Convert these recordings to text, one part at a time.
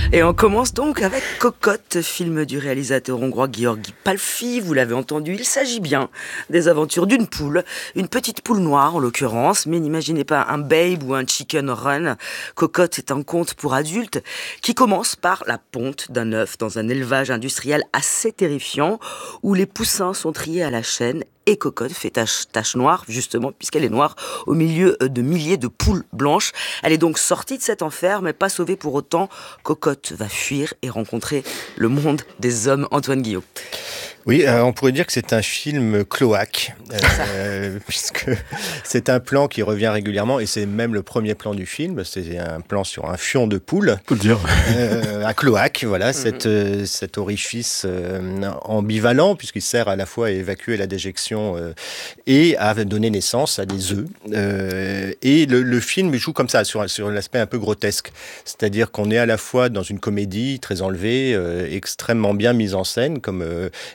Et on commence donc avec Cocotte, film du réalisateur hongrois György Pálffy. Vous l'avez entendu, il s'agit bien des aventures d'une poule, une petite poule noire en l'occurrence, mais n'imaginez pas un Babe ou un Chicken Run. Cocotte est un conte pour adultes qui commence par la ponte d'un œuf dans un élevage industriel assez terrifiant où les poussins sont triés à la chaîne. Et Cocotte fait tache noire, justement, puisqu'elle est noire, au milieu de milliers de poules blanches. Elle est donc sortie de cet enfer, mais pas sauvée pour autant. Cocotte va fuir et rencontrer le monde des hommes. Antoine Guillot. Oui, on pourrait dire que c'est un film cloaque, puisque c'est un plan qui revient régulièrement, et c'est même le premier plan du film, c'est un plan sur un fion de poule. Faut le dire. Un cloaque, voilà, cet orifice ambivalent, puisqu'il sert à la fois à évacuer la déjection et à donner naissance à des œufs. Et le film joue comme ça, sur l'aspect un peu grotesque. C'est-à-dire qu'on est à la fois dans une comédie très enlevée, extrêmement bien mise en scène, comme...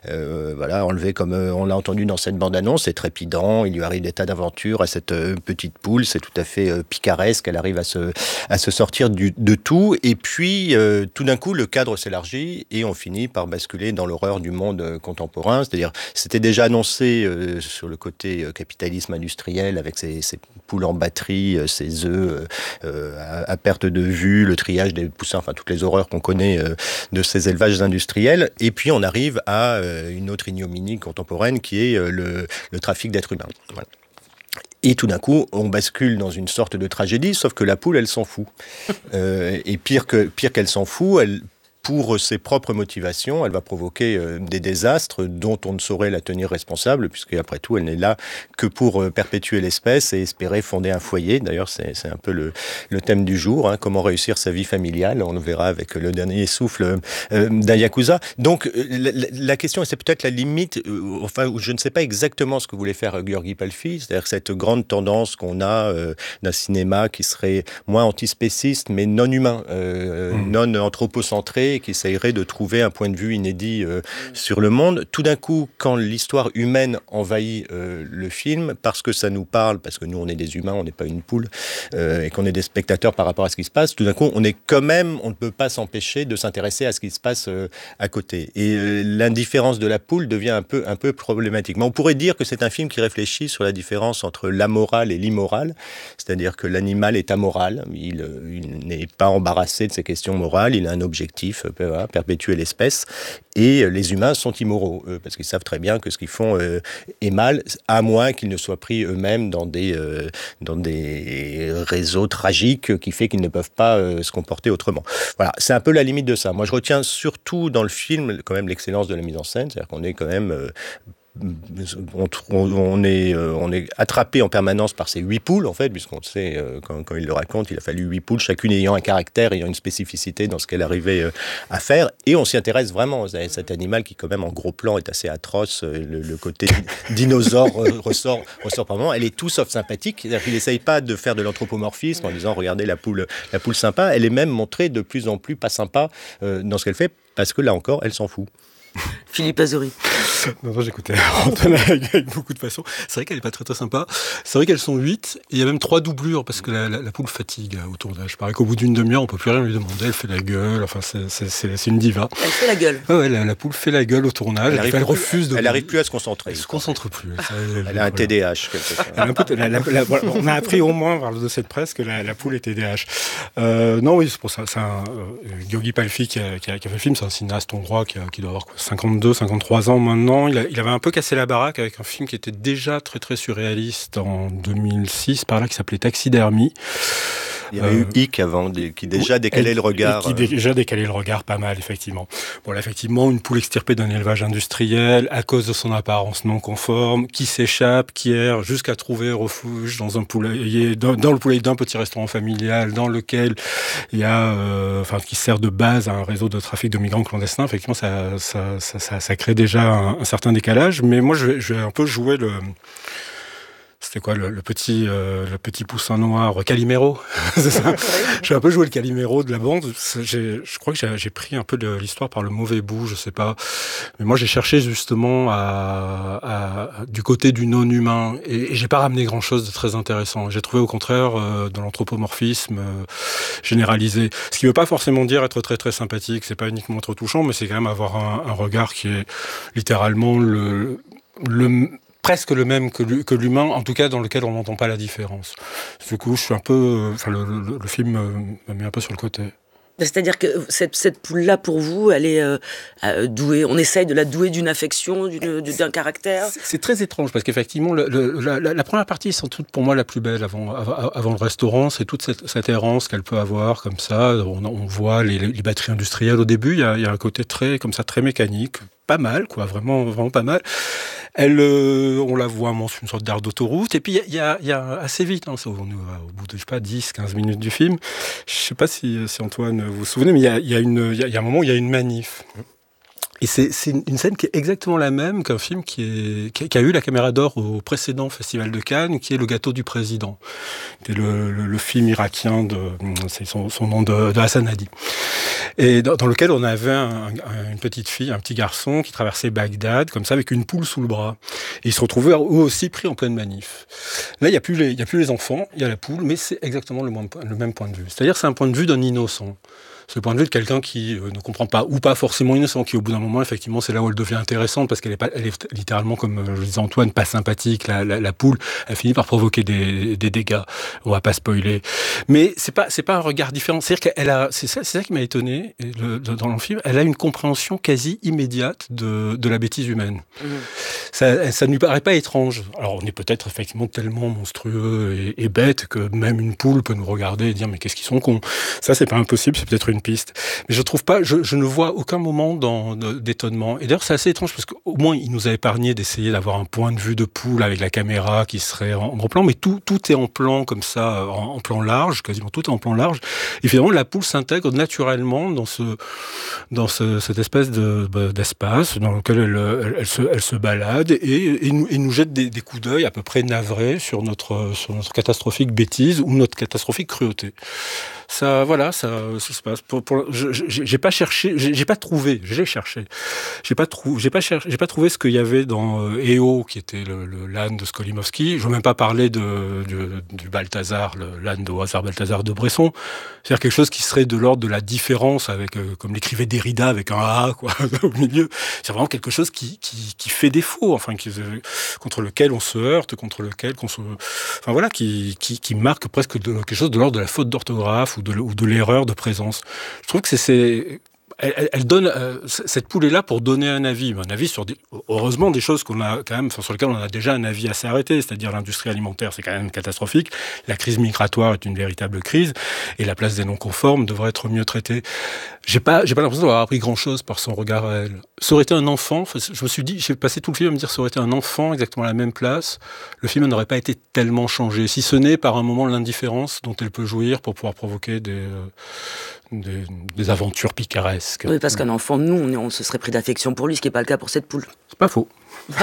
enlevé comme on l'a entendu dans cette bande-annonce, c'est trépidant, il lui arrive des tas d'aventures à cette petite poule, c'est tout à fait picaresque, elle arrive à se sortir de tout, et puis tout d'un coup le cadre s'élargit et on finit par basculer dans l'horreur du monde contemporain, c'est-à-dire c'était déjà annoncé sur le côté capitalisme industriel avec ces poules en batterie, ces œufs à perte de vue, le triage des poussins, enfin toutes les horreurs qu'on connaît de ces élevages industriels, et puis on arrive à une autre ignominie contemporaine qui est le trafic d'êtres humains. Voilà. Et tout d'un coup, on bascule dans une sorte de tragédie, sauf que la poule, elle s'en fout. Et pire qu'elle s'en fout, pour ses propres motivations, elle va provoquer des désastres dont on ne saurait la tenir responsable, puisque après tout, elle n'est là que pour perpétuer l'espèce et espérer fonder un foyer. D'ailleurs, c'est un peu le thème du jour, hein, comment réussir sa vie familiale. On le verra avec le dernier souffle d'un Yakuza. Donc, la question, et c'est peut-être la limite, où je ne sais pas exactement ce que voulait faire György Pálffy, c'est-à-dire cette grande tendance qu'on a d'un cinéma qui serait moins antispéciste, mais non humain, non anthropocentré, qui essayerait de trouver un point de vue inédit sur le monde. Tout d'un coup, quand l'histoire humaine envahit le film, parce que ça nous parle, parce que nous on est des humains, on n'est pas une poule, et qu'on est des spectateurs par rapport à ce qui se passe, tout d'un coup on ne peut pas s'empêcher de s'intéresser à ce qui se passe à côté. Et l'indifférence de la poule devient un peu problématique. Mais on pourrait dire que c'est un film qui réfléchit sur la différence entre l'amoral et l'immoral, c'est-à-dire que l'animal est amoral, il n'est pas embarrassé de ses questions morales, il a un objectif, perpétuer l'espèce, et les humains sont immoraux, parce qu'ils savent très bien que ce qu'ils font est mal, à moins qu'ils ne soient pris eux-mêmes dans des réseaux tragiques qui fait qu'ils ne peuvent pas se comporter autrement. Voilà, c'est un peu la limite de ça. Moi, je retiens surtout dans le film quand même l'excellence de la mise en scène, c'est-à-dire qu'on est quand même... on est attrapé en permanence par ces 8 poules, en fait, puisqu'on sait, quand il le raconte, il a fallu 8 poules, chacune ayant un caractère, ayant une spécificité dans ce qu'elle arrivait à faire, et on s'y intéresse vraiment à cet animal qui, quand même, en gros plan, est assez atroce, le côté dinosaure ressort par moment. Elle est tout sauf sympathique, c'est-à-dire qu'il n'essaye pas de faire de l'anthropomorphisme en disant, regardez la poule sympa, elle est même montrée de plus en plus pas sympa dans ce qu'elle fait, parce que là encore, elle s'en fout. Philippe Azori. Non, j'écoutais Antoine avec beaucoup de passion. C'est vrai qu'elle n'est pas très très sympa. C'est vrai qu'elles sont 8, et il y a même 3 doublures, parce que la poule fatigue au tournage. Pareil qu'au bout d'une demi-heure, on peut plus rien lui demander, elle fait la gueule, enfin c'est une diva. Elle fait la gueule. Ouais, la poule fait la gueule au tournage, elle refuse de... Elle n'arrive plus à se concentrer. Elle se concentre plus. Elle a un TDAH, quelque chose. On a appris au moins par le dossier de presse que la poule est TDAH. Non, oui, c'est pour ça. C'est György Pálffy qui a fait le film, c'est un cinéaste hongrois qui doit avoir 53 ans maintenant. Il avait un peu cassé la baraque avec un film qui était déjà très très surréaliste en 2006, par là, qui s'appelait Taxidermie. Il y avait eu Hic avant, qui déjà décalait le regard. Qui déjà décalait le regard pas mal, effectivement. Bon, là, effectivement, une poule extirpée d'un élevage industriel, à cause de son apparence non conforme, qui s'échappe, qui erre, jusqu'à trouver refuge dans un poulailler, dans le poulailler d'un petit restaurant familial, dans lequel il y a, qui sert de base à un réseau de trafic de migrants clandestins. Effectivement, ça crée déjà un certain décalage. Mais moi, je vais un peu jouer c'était quoi le petit poussin noir, Calimero. C'est ça. J'ai un peu joué le Calimero de la bande. Je crois que j'ai pris un peu l'histoire par le mauvais bout, je sais pas. Mais moi, j'ai cherché justement du côté du non-humain, et j'ai pas ramené grand-chose de très intéressant. J'ai trouvé au contraire dans l'anthropomorphisme généralisé. Ce qui veut pas forcément dire être très très sympathique. C'est pas uniquement être touchant, mais c'est quand même avoir un regard qui est littéralement presque le même que l'humain, en tout cas dans lequel on n'entend pas la différence. Du coup, je suis un peu... le film m'a mis un peu sur le côté. C'est-à-dire que cette poule-là, pour vous, elle est douée. On essaye de la douer d'une affection, d'un caractère. C'est très étrange, parce qu'effectivement, la première partie est sans doute pour moi la plus belle avant le restaurant. C'est toute cette errance qu'elle peut avoir, comme ça. On voit les batteries industrielles au début. Il y a un côté très mécanique. Pas mal, quoi, vraiment pas mal. On la voit sur une sorte d'aire d'autoroute, et puis il y a assez vite, au bout de, 10-15 minutes du film, je sais pas si Antoine vous vous souvenez, mais il y a un moment où il y a une manif. Et c'est une scène qui est exactement la même qu'un film qui a eu la Caméra d'Or au précédent Festival de Cannes, qui est Le Gâteau du Président. C'était le film irakien c'est son nom de Hassan Hadi. Et dans lequel on avait une petite fille, un petit garçon qui traversait Bagdad, comme ça, avec une poule sous le bras. Et ils se retrouvaient eux aussi pris en pleine manif. Là, il y a plus les enfants, il y a la poule, mais c'est exactement le même point de vue. C'est-à-dire, c'est un point de vue d'un innocent. C'est le point de vue de quelqu'un qui ne comprend pas, ou pas forcément innocent, qui au bout d'un moment, effectivement, c'est là où elle devient intéressante, parce qu'elle est littéralement, comme je disais Antoine, pas sympathique. La poule, elle finit par provoquer des dégâts. On va pas spoiler. Mais c'est pas un regard différent. C'est-à-dire c'est ça qui m'a étonné dans le film. Elle a une compréhension quasi immédiate de la bêtise humaine. Mmh. Ça ne lui paraît pas étrange. Alors, on est peut-être effectivement tellement monstrueux et bête que même une poule peut nous regarder et dire mais qu'est-ce qu'ils sont cons. Ça, c'est pas impossible. C'est peut-être une piste. Mais je trouve pas, je ne vois aucun moment d'étonnement. Et d'ailleurs, c'est assez étrange parce qu'au moins, il nous a épargné d'essayer d'avoir un point de vue de poule avec la caméra qui serait en gros plan, mais tout est en plan comme ça, en plan large, quasiment tout est en plan large. Et finalement, la poule s'intègre naturellement dans cette espèce d'espace dans lequel elle se balade et nous jette des coups d'œil à peu près navrés sur notre catastrophique bêtise ou notre catastrophique cruauté. Ça se passe. J'ai pas cherché, j'ai pas trouvé. J'ai cherché. J'ai pas trouvé ce qu'il y avait dans EO, qui était l'âne de Skolimowski. Je veux même pas parler du Balthazar, l'âne de hasard Balthazar de Bresson. C'est-à-dire quelque chose qui serait de l'ordre de la différence avec, comme l'écrivait Derrida avec un A, quoi, au milieu. C'est vraiment quelque chose qui fait défaut, enfin, contre lequel on se heurte, qui marque presque quelque chose de l'ordre de la faute d'orthographe ou de l'erreur de présence. Je trouve que elle donne cette poule est là pour donner un avis sur heureusement des choses qu'on a quand même, sur lesquelles on a déjà un avis assez arrêté, c'est-à-dire l'industrie alimentaire, c'est quand même catastrophique, la crise migratoire est une véritable crise et la place des non-conformes devrait être mieux traitée. J'ai pas l'impression d'avoir appris grand-chose par son regard à elle. Ça aurait été un enfant, je me suis dit, j'ai passé tout le film à me dire ça aurait été un enfant exactement à la même place, le film n'aurait pas été tellement changé, si ce n'est par un moment l'indifférence dont elle peut jouir pour pouvoir provoquer des aventures picaresques. Oui, parce qu'un enfant, on se serait pris d'affection pour lui, ce qui n'est pas le cas pour cette poule. C'est pas faux.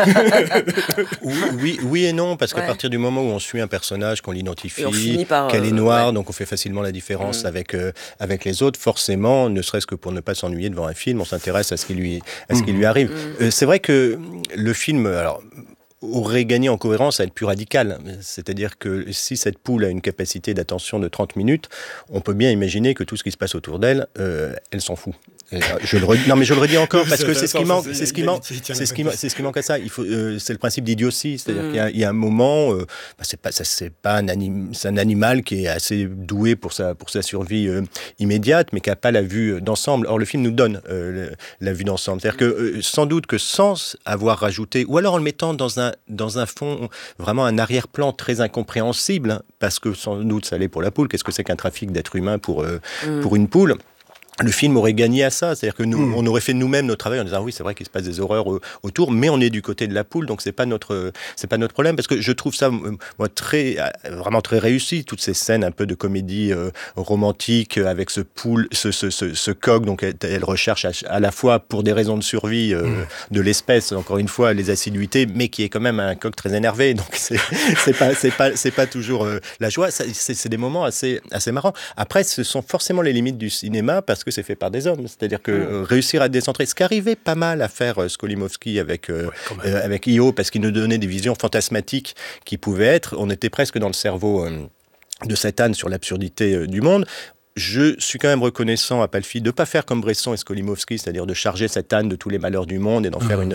oui et non, parce qu'à partir du moment où on suit un personnage, qu'on l'identifie, qu'elle est noire, donc on fait facilement la différence avec les autres, forcément, ne serait-ce que pour ne pas s'ennuyer devant un film, on s'intéresse à ce qui lui arrive. C'est vrai que le film... aurait gagné en cohérence à être plus radical. C'est-à-dire que si cette poule a une capacité d'attention de 30 minutes, on peut bien imaginer que tout ce qui se passe autour d'elle, elle s'en fout. Non, mais je le redis encore parce que c'est ce qui manque. C'est ce qui manque à ça. C'est le principe d'idiotie. C'est-à-dire qu'il y a un moment, c'est un animal qui est assez doué pour sa survie immédiate, mais qui n'a pas la vue d'ensemble. Or, le film nous donne la vue d'ensemble. C'est-à-dire que sans doute que sans avoir rajouté, ou alors en le mettant dans un fond, vraiment un arrière-plan très incompréhensible, parce que sans doute ça l'est pour la poule. Qu'est-ce que c'est qu'un trafic d'êtres humains pour une poule ? le film aurait gagné à ça, c'est-à-dire que nous, on aurait fait nous-mêmes notre travail en disant oui, c'est vrai qu'il se passe des horreurs autour, mais on est du côté de la poule, donc c'est pas notre problème, parce que je trouve ça moi vraiment très réussi, toutes ces scènes un peu de comédie romantique avec ce coq, donc elle recherche à la fois pour des raisons de survie de l'espèce, encore une fois les assiduités, mais qui est quand même un coq très énervé, donc c'est pas toujours la joie. C'est des moments assez marrants. Après, ce sont forcément les limites du cinéma parce que c'est fait par des hommes. C'est-à-dire que réussir à décentrer, ce qu'arrivait pas mal à faire Skolimowski avec I.O., parce qu'il nous donnait des visions fantasmatiques qui pouvaient être, on était presque dans le cerveau de Satan sur l'absurdité du monde. Je suis quand même reconnaissant à Palfi de ne pas faire comme Bresson et Skolimowski, c'est-à-dire de charger cette âne de tous les malheurs du monde et d'en faire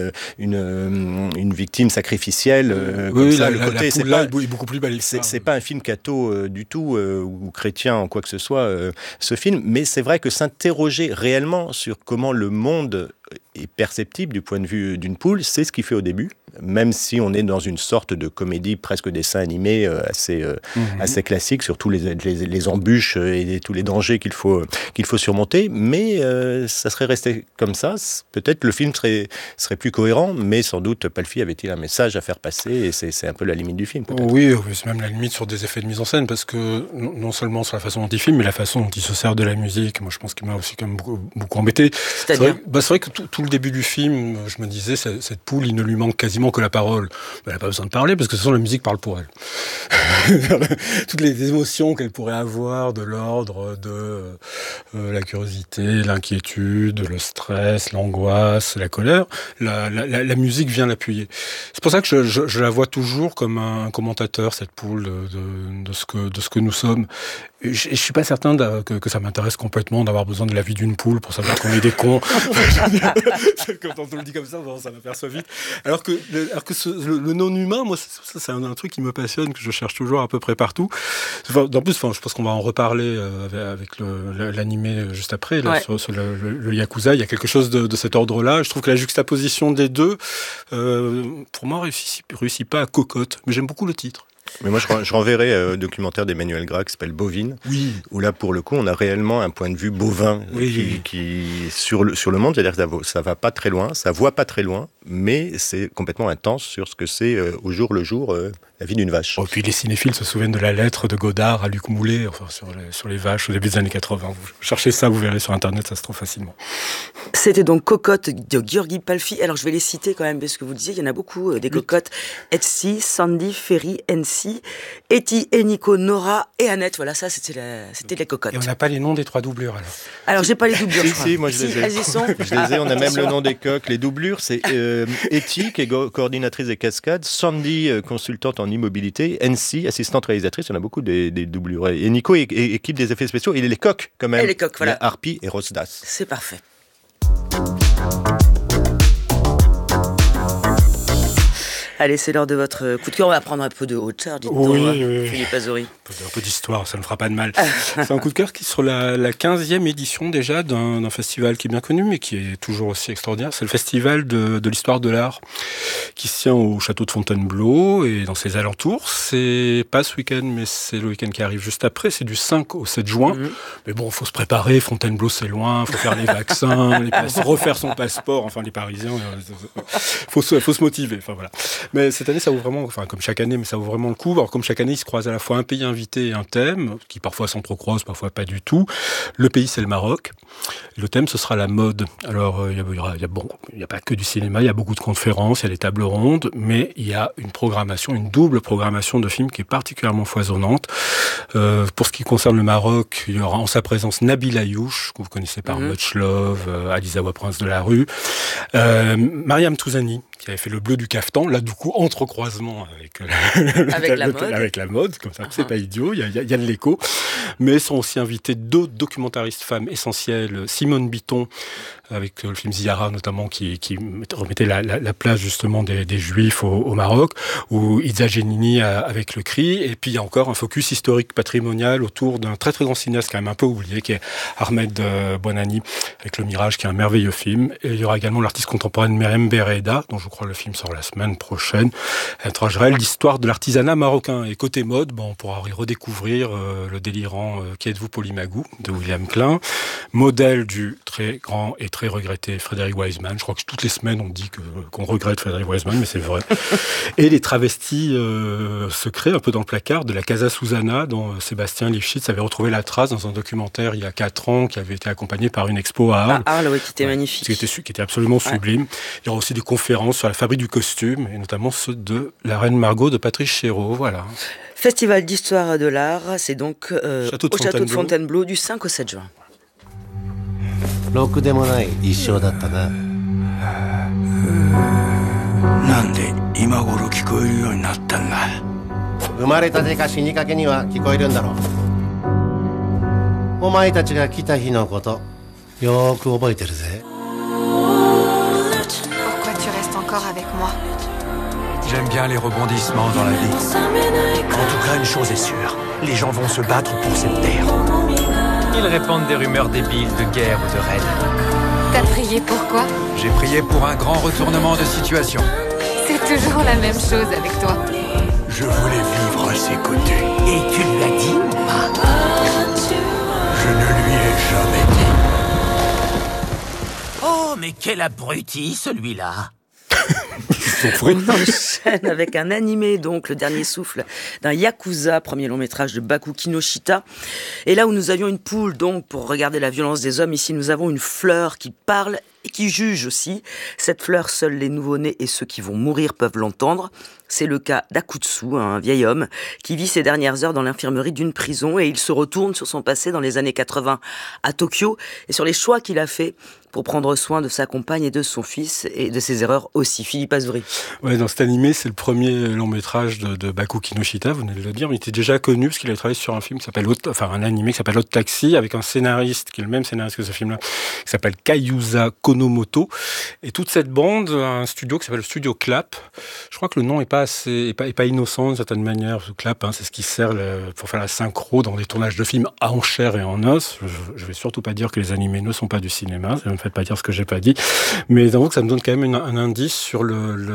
une victime sacrificielle. Oui, ça. Le côté, c'est pas, est beaucoup plus belle. C'est pas un film catho du tout, ou chrétien en quoi que ce soit, ce film, mais c'est vrai que s'interroger réellement sur comment le monde est perceptible du point de vue d'une poule, c'est ce qu'il fait au début, même si on est dans une sorte de comédie presque dessin animé assez classique sur tous les embûches et tous les dangers qu'il faut surmonter, mais ça serait resté comme ça. Peut-être le film serait plus cohérent, mais sans doute Palfi avait-il un message à faire passer, et c'est un peu la limite du film, peut-être. Oui, c'est même la limite sur des effets de mise en scène, parce que non seulement sur la façon dont il filme, mais la façon dont il se sert de la musique, moi je pense qu'il m'a aussi quand même beaucoup embêté. C'est vrai que tout le début du film, je me disais, cette poule, il ne lui manque quasiment que la parole. Elle n'a pas besoin de parler, parce que de toute façon, la musique parle pour elle. Toutes les émotions qu'elle pourrait avoir, de l'ordre de la curiosité, l'inquiétude, le stress, l'angoisse, la colère, la musique vient l'appuyer. C'est pour ça que je la vois toujours comme un commentateur, cette poule, de ce que nous sommes. Et je suis pas certain que ça m'intéresse complètement d'avoir besoin de l'avis d'une poule pour savoir qu'on est des cons. Quand on le dit comme ça, ça m'aperçoit vite. Alors que le non-humain, moi, c'est un truc qui me passionne, que je cherche toujours à peu près partout. En plus, je pense qu'on va en reparler avec l'animé juste après, là, sur le Yakuza. Il y a quelque chose de cet ordre-là. Je trouve que la juxtaposition des deux, pour moi, réussit pas à cocotte. Mais j'aime beaucoup le titre. Mais moi, je renverrai un documentaire d'Emmanuel Gras qui s'appelle Bovine, où là, pour le coup, on a réellement un point de vue bovin qui sur le monde, c'est-à-dire que ça va pas très loin, ça voit pas très loin, mais c'est complètement intense sur ce que c'est au jour le jour la vie d'une vache. Et puis les cinéphiles se souviennent de la lettre de Godard à Luc Moulet, enfin sur les vaches au début des années 80. Vous cherchez ça, vous verrez sur Internet, ça se trouve facilement. C'était donc Cocotte de György Palfi. Alors je vais les citer quand même, parce que vous disiez, il y en a beaucoup, des cocottes. Etsy, Sandy, Ferry, Ensi, Eti, Eniko, Nora et Annette. Voilà, ça c'était les cocottes. Et on n'a pas les noms des 3 doublures alors j'ai pas les doublures. Si, moi je les ai. Elles y sont. Je les ai, on a même le nom des coqs. Les doublures, c'est Eti, qui est coordinatrice des cascades, Sandy, consultante en immobilité, Ensi, assistante réalisatrice, il y en a beaucoup des doublures. Et Nico, équipe des effets spéciaux, il est les coqs quand même. Et les coqs, voilà. Harpy et Rosdas. C'est parfait. Allez, c'est l'heure de votre coup de cœur. On va prendre un peu de hauteur, dites-nous, Philippe Azoury. Un peu d'histoire, ça ne fera pas de mal. C'est un coup de cœur qui est sur la 15e édition déjà d'un festival qui est bien connu, mais qui est toujours aussi extraordinaire. C'est le festival de l'histoire de l'art qui se tient au château de Fontainebleau et dans ses alentours. C'est pas ce week-end, mais c'est le week-end qui arrive juste après. C'est du 5 au 7 juin. Mais bon, il faut se préparer. Fontainebleau, c'est loin. Il faut faire les vaccins, refaire son passeport. Enfin, les Parisiens, faut se motiver. Enfin, voilà. Mais cette année, ça vaut vraiment, enfin, comme chaque année, mais ça vaut vraiment le coup. Alors, comme chaque année, il se croise à la fois un pays invité et un thème, qui parfois s'entrecroisent, parfois pas du tout. Le pays, c'est le Maroc. Le thème, ce sera la mode. Alors, il y a pas que du cinéma, il y a beaucoup de conférences, il y a des tables rondes, mais il y a une double programmation de films qui est particulièrement foisonnante. Pour ce qui concerne le Maroc, il y aura en sa présence Nabil Ayouch, que vous connaissez par Much Love, Alizawa Prince de la rue, Mariam Touzani, qui avait fait Le Bleu du Caftan, là du coup entrecroisement avec la mode, comme ça, c'est pas idiot, il y a de l'écho. Mais sont aussi invités d'autres documentaristes femmes essentielles, Simone Bitton, avec le film Ziara notamment, qui remettait la place justement des Juifs au Maroc, ou Iza Genini avec Le Cri, et puis il y a encore un focus historique patrimonial autour d'un très très grand cinéaste quand même un peu oublié, qui est Ahmed Bouanani, avec Le Mirage, qui est un merveilleux film. Et il y aura également l'artiste contemporaine Meriem Bereda, dont je crois que le film sort la semaine prochaine. L'histoire de l'artisanat marocain. Et côté mode, on pourra redécouvrir le délirant Qui êtes-vous Polymagou de William Klein, modèle du très grand et très regretté Frédéric Wiseman. Je crois que toutes les semaines on dit qu'on regrette Frédéric Wiseman, mais c'est vrai. Et les travestis secrets, un peu dans le placard, de la Casa Susanna, dont Sébastien Lifshitz avait retrouvé la trace dans un documentaire il y a 4 ans, qui avait été accompagné par une expo à Arles. À Arles, oui, qui était magnifique. Qui était absolument sublime. Il y aura aussi des conférences sur la fabrique du costume, et notamment ceux de la Reine Margot de Patrice Chéreau. Voilà. Festival d'histoire de l'art, c'est donc au Château de Fontainebleau du 5 au 7 juin. ろくでもない一生だったな。 なんで今頃聞こえるようになったんだ。 生まれたてか死にかけには聞こえるんだろう。お前たちが来た日のことよーく覚えてるぜ。 Pourquoi tu restes encore avec moi? J'aime bien les rebondissements dans la vie. En tout cas, une chose est sûre, les gens vont se battre pour cette terre. Ils répandent des rumeurs débiles de guerre ou de raid. T'as prié pourquoi? J'ai prié pour un grand retournement de situation. C'est toujours la même chose avec toi. Je voulais vivre à ses côtés. Et tu lui as dit ou pas? Je ne lui ai jamais dit. Oh, mais quel abruti, celui-là! On enchaîne avec un animé, donc le dernier souffle d'un Yakuza, premier long métrage de Baku Kinoshita. Et là où nous avions une poule donc pour regarder la violence des hommes, ici nous avons une fleur qui parle et qui juge aussi. Cette fleur, seuls les nouveau-nés et ceux qui vont mourir peuvent l'entendre. C'est le cas d'Akutsu, un vieil homme qui vit ses dernières heures dans l'infirmerie d'une prison, et il se retourne sur son passé dans les années 80 à Tokyo et sur les choix qu'il a fait pour prendre soin de sa compagne et de son fils, et de ses erreurs aussi. Philippe Azouri. Ouais, dans cet animé, c'est le premier long métrage de Baku Kinoshita, vous venez de le dire, mais il était déjà connu parce qu'il avait travaillé sur un film qui s'appelle un animé qui s'appelle Hot Taxi, avec un scénariste qui est le même scénariste que ce film-là, qui s'appelle Kayusa Konomoto. Et toute cette bande a un studio qui s'appelle le studio Clap. Je crois que le nom est pas innocent d'une certaine manière. Clap, c'est ce qui sert pour faire la synchro dans des tournages de films en chair et en os. Je vais surtout pas dire que les animés ne sont pas du cinéma. Ne me faites pas dire ce que j'ai pas dit. Mais donc ça me donne quand même un indice sur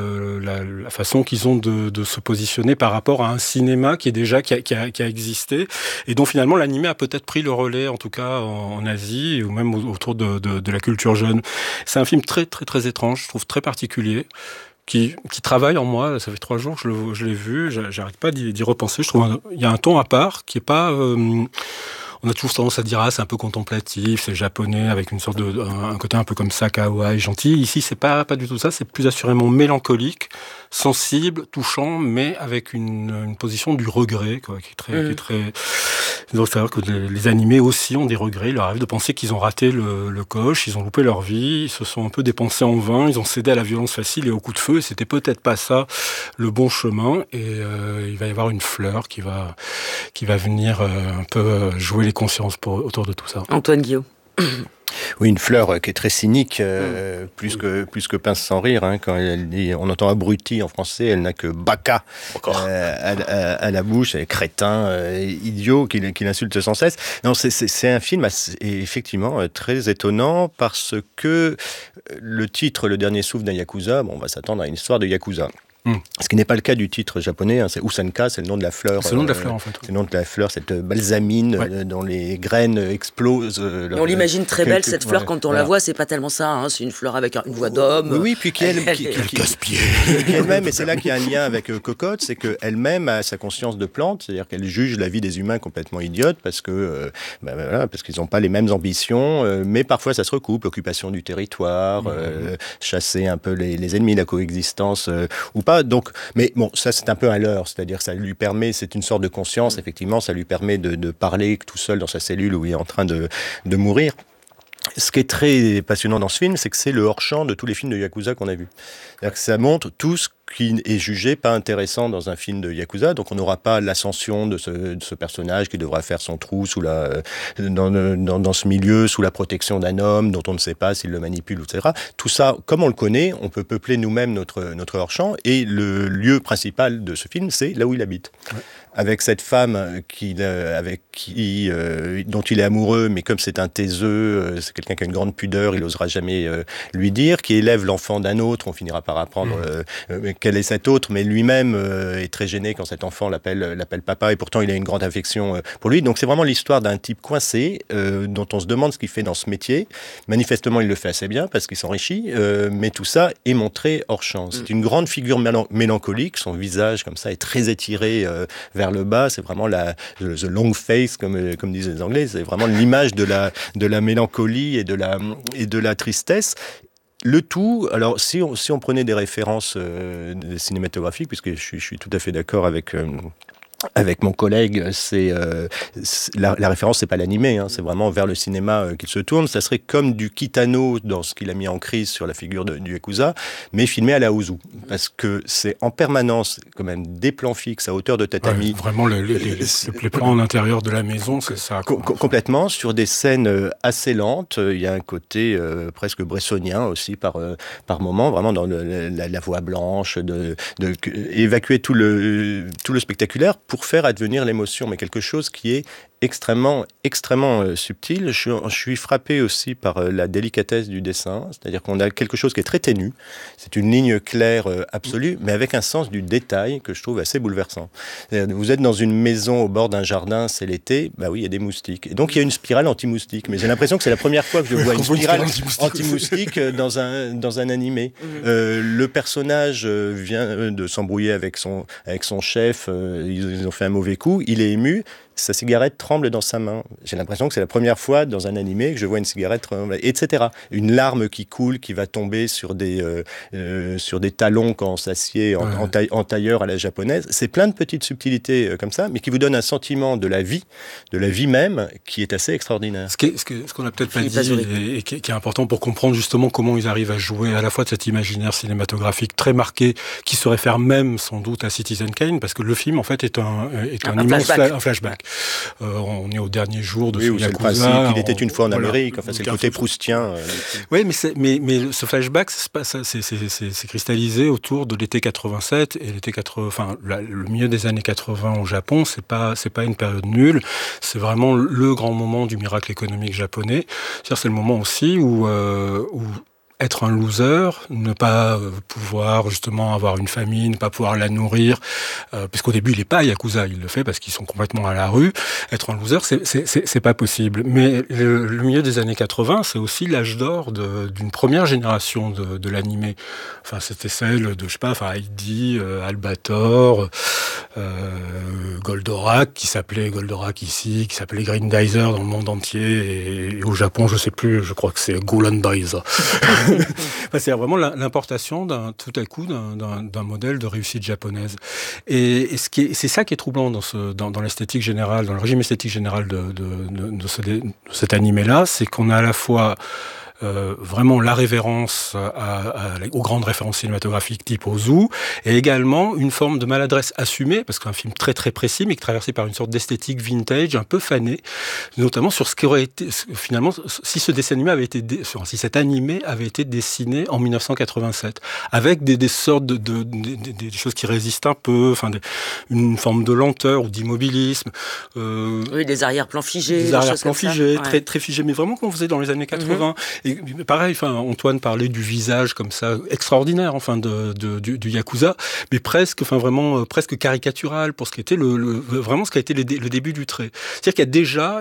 la façon qu'ils ont de se positionner par rapport à un cinéma qui a existé et dont finalement l'animé a peut-être pris le relais, en tout cas en Asie ou même autour de la culture jeune. C'est un film très très très étrange, je trouve très particulier. Qui travaille en moi. Ça fait 3 jours que je l'ai vu, j'arrête pas d'y repenser. Je trouve il y a un ton à part qui est pas... on a toujours tendance à dire c'est un peu contemplatif, c'est japonais avec une sorte un côté un peu comme ça, kawaii, gentil. Ici, c'est pas du tout ça, c'est plus assurément mélancolique, sensible, touchant, mais avec une position du regret, quoi, qui est très... Donc, c'est-à-dire que les animés aussi ont des regrets. Il leur arrive de penser qu'ils ont raté le coche, ils ont loupé leur vie, ils se sont un peu dépensés en vain, ils ont cédé à la violence facile et au coup de feu, et c'était peut-être pas ça le bon chemin. Et il va y avoir une fleur qui va venir un peu jouer les consciences autour de tout ça. Antoine Guillaume. Oui, une fleur qui est très cynique, plus que pince sans rire. Quand elle dit, on entend abruti en français, elle n'a que baka à la bouche, elle est crétin, idiot, qui l'insulte sans cesse. Non, c'est un film effectivement très étonnant parce que le titre, Le dernier souffle d'un Yakuza, on va s'attendre à une histoire de Yakuza. Ce qui n'est pas le cas du titre japonais, c'est Usanka, c'est le nom de la fleur. C'est le nom de la fleur, en fait. C'est le nom de la fleur, cette balsamine dont les graines explosent. On l'imagine très belle, cette fleur, quand on la voit, c'est pas tellement ça, c'est une fleur avec une voix d'homme. Oui, puis qui elle-même, et c'est là qu'il y a un lien avec Cocotte, c'est qu'elle-même a sa conscience de plante, c'est-à-dire qu'elle juge la vie des humains complètement idiote, parce qu'ils n'ont pas les mêmes ambitions, mais parfois ça se recoupe, l'occupation du territoire, chasser un peu les ennemis, la coexistence, ou pas. Donc, mais bon, ça c'est un peu un leurre, c'est-à-dire ça lui permet, c'est une sorte de conscience, effectivement, ça lui permet de parler tout seul dans sa cellule où il est en train de mourir. Ce qui est très passionnant dans ce film, c'est que c'est le hors-champ de tous les films de Yakuza qu'on a vus. C'est-à-dire que ça montre tout ce qui est jugé pas intéressant dans un film de Yakuza. Donc on n'aura pas l'ascension de ce personnage qui devra faire son trou dans ce milieu, sous la protection d'un homme dont on ne sait pas s'il le manipule, etc. Tout ça, comme on le connaît, on peut peupler nous-mêmes notre hors-champ. Et le lieu principal de ce film, c'est là où il habite. Ouais. Avec cette femme dont il est amoureux, mais comme c'est un taiseux, c'est quelqu'un qui a une grande pudeur, il n'osera jamais lui dire, qui élève l'enfant d'un autre, on finira par apprendre quel est cet autre, mais lui-même est très gêné quand cet enfant l'appelle papa, et pourtant il a une grande affection pour lui. Donc c'est vraiment l'histoire d'un type coincé, dont on se demande ce qu'il fait dans ce métier. Manifestement, il le fait assez bien, parce qu'il s'enrichit, mais tout ça est montré hors champ. C'est une grande figure mélancolique, son visage, comme ça, est très étiré vers le bas, c'est vraiment the long face, comme disent les Anglais, c'est vraiment l'image de la mélancolie et de la tristesse. Le tout, alors si on prenait des références cinématographiques, puisque je suis tout à fait d'accord avec mon collègue, la référence, c'est pas l'animé, c'est vraiment vers le cinéma qu'il se tourne. Ça serait comme du Kitano dans ce qu'il a mis en crise sur la figure du Yakuza, mais filmé à la Ozu, parce que c'est en permanence quand même des plans fixes à hauteur de tatami. Ouais, vraiment les plans en intérieur de la maison, c'est ça. Complètement, sur des scènes assez lentes. Il y a un côté presque bressonien aussi par moment, vraiment dans la voix blanche, évacuer tout le spectaculaire pour faire advenir l'émotion, mais quelque chose qui est extrêmement subtil. Je suis frappé aussi par la délicatesse du dessin, c'est-à-dire qu'on a quelque chose qui est très ténu, c'est une ligne claire absolue, mais avec un sens du détail que je trouve assez bouleversant. Vous êtes dans une maison au bord d'un jardin, c'est l'été, bah oui, il y a des moustiques. Et donc il y a une spirale anti-moustique, mais j'ai l'impression que c'est la première fois que je vois une spirale anti-moustique dans un animé. Le personnage vient de s'embrouiller avec son chef, ils ont fait un mauvais coup, il est ému, sa cigarette tremble dans sa main. J'ai l'impression que c'est la première fois dans un animé que je vois une cigarette, etc. Une larme qui coule, qui va tomber sur des talons quand on s'assied en tailleur à la japonaise. C'est plein de petites subtilités comme ça, mais qui vous donnent un sentiment de la vie même, qui est assez extraordinaire. Ce qu'on n'a peut-être pas dit et qui est important pour comprendre justement comment ils arrivent à jouer à la fois de cet imaginaire cinématographique très marqué, qui se réfère même sans doute à Citizen Kane, parce que le film en fait est un flashback. On est au dernier jour de ce Yakuza. C'est le principe, il était une fois en Amérique, c'est le côté proustien. Oui, mais ce flashback, c'est cristallisé autour de l'été 87 et le milieu des années 80 au Japon, c'est pas une période nulle, c'est vraiment le grand moment du miracle économique japonais. C'est-à-dire, c'est le moment aussi où être un loser, ne pas pouvoir justement avoir une famille, ne pas pouvoir la nourrir, puisqu'au début il n'est pas Yakuza, il le fait parce qu'ils sont complètement à la rue. Être un loser, c'est pas possible. Mais le milieu des années 80, c'est aussi l'âge d'or d'une première génération de l'animé. Enfin, c'était celle de, Heidi, Albator, Goldorak, qui s'appelait Goldorak ici, qui s'appelait Grindizer dans le monde entier, et au Japon, je sais plus, je crois que c'est Golandizer. C'est vraiment l'importation tout à coup d'un modèle de réussite japonaise. Et c'est ça qui est troublant dans l'esthétique générale, dans le régime esthétique général de cet animé-là, c'est qu'on a à la fois vraiment la révérence aux grandes références cinématographiques type Ozu, et également une forme de maladresse assumée, parce que c'est un film très très précis, mais qui est traversé par une sorte d'esthétique vintage, un peu fanée, notamment sur ce qui aurait été, finalement, si ce dessin animé si cet animé avait été dessiné en 1987, avec des sortes des choses qui résistent un peu, une forme de lenteur ou d'immobilisme. Oui, des arrière-plans figés. Des arrière-plans figés, très, très figés, mais vraiment qu'on faisait dans les années 80. Et pareil, Antoine parlait du visage comme ça, extraordinaire, du Yakuza, mais presque caricatural pour ce qui était vraiment ce qui a été le début du trait. C'est-à-dire qu'il y a déjà,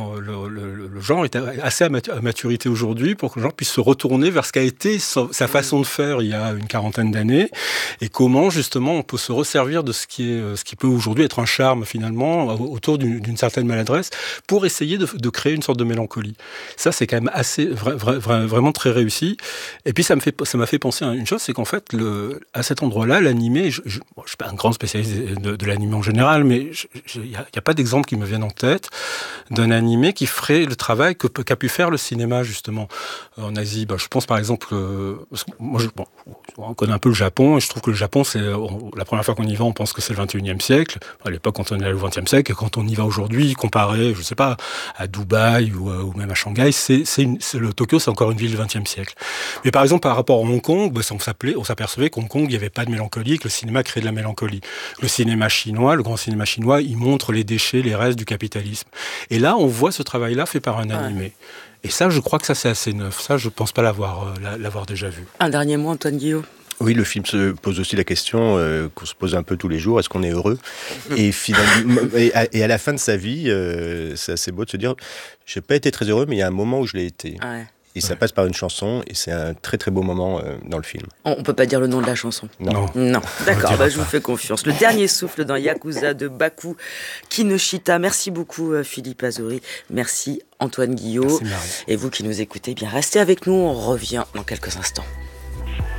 le genre est assez à maturité aujourd'hui pour que le genre puisse se retourner vers ce qu'a été sa façon de faire il y a une quarantaine d'années, et comment justement on peut se resservir de ce qui peut aujourd'hui être un charme finalement autour d'une certaine maladresse pour essayer de créer une sorte de mélancolie. Ça, c'est quand même assez vraiment vraiment très réussi. Et puis ça m'a fait penser à une chose, c'est qu'en fait, à cet endroit-là, l'animé, je suis pas un grand spécialiste de l'animé en général, mais il y a pas d'exemple qui me vienne en tête d'un animé qui ferait le travail qu'a pu faire le cinéma justement en Asie. Je pense par exemple, moi, on connaît un peu le Japon, et je trouve que le Japon, c'est la première fois qu'on y va, on pense que c'est le 21e siècle. À l'époque, quand on est allé au 20e siècle, et quand on y va aujourd'hui, comparé, je sais pas, à Dubaï ou même à Shanghai, le Tokyo, c'est encore une ville du 20e siècle. Mais par exemple, par rapport à Hong Kong, on s'apercevait qu'Hong Kong, il n'y avait pas de mélancolie, que le cinéma crée de la mélancolie. Le cinéma chinois, le grand cinéma chinois, il montre les déchets, les restes du capitalisme. Et là, on voit ce travail-là fait par un animé. Et ça, je crois que ça, c'est assez neuf. Ça, je pense pas l'avoir déjà vu. Un dernier mot, Antoine Guillot. Oui, le film se pose aussi la question qu'on se pose un peu tous les jours, est-ce qu'on est heureux ? Et finalement, et à la fin de sa vie, c'est assez beau de se dire, j'ai pas été très heureux, mais il y a un moment où je l'ai été. Ouais. Et ça passe par une chanson, et c'est un très très beau moment dans le film. On peut pas dire le nom de la chanson. Non. D'accord, je vous fais confiance. Le dernier souffle dans Yakuza de Baku Kinoshita. Merci beaucoup Philippe Azoury. Merci Antoine Guillot. Merci Marie. Et vous qui nous écoutez, bien restez avec nous. On revient dans quelques instants.